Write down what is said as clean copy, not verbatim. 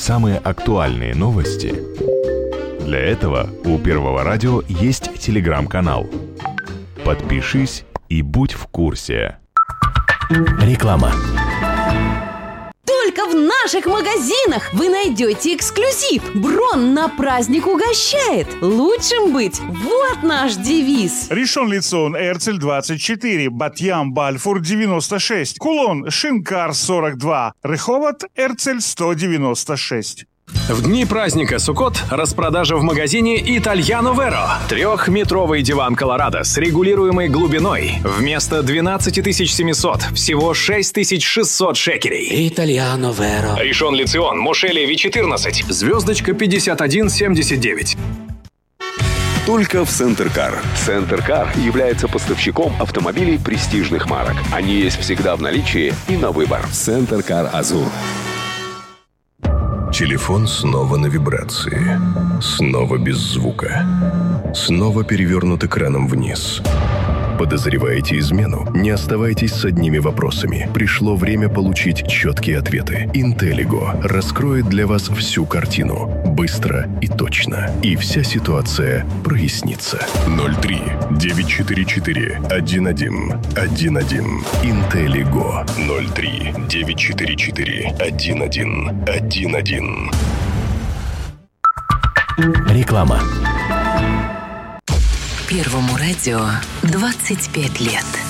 самые актуальные новости? Для этого у Первого радио есть телеграм-канал. Подпишись и будь в курсе. Реклама. Только в наших магазинах вы найдете эксклюзив. Брон на праздник угощает. Лучшим быть. Вот наш девиз. Ришон Лицион, Эрцель 24, Батьям, Бальфур 96, Кулон, Шинкар 42, Реховат, Эрцель 196. В дни праздника Суккот распродажа в магазине Итальяно Веро. 3-метровый диван Колорадо с регулируемой глубиной. Вместо 12 700 всего 6 600 шекелей. Итальяно Веро. Ришон Лицион, Мошелеви 14, звездочка 5179. Только в Центр Кар. Центр Кар является поставщиком автомобилей престижных марок. Они есть всегда в наличии и на выбор. Центр Кар Азур. Телефон снова на вибрации. Снова без звука. Снова перевернут экраном вниз. Подозреваете измену? Не оставайтесь с одними вопросами. Пришло время получить четкие ответы. Интеллиго раскроет для вас всю картину. Быстро и точно. И вся ситуация прояснится. 03-944-11-11. Интеллиго. 03-944-11-11. Реклама. Первому радио 25 лет.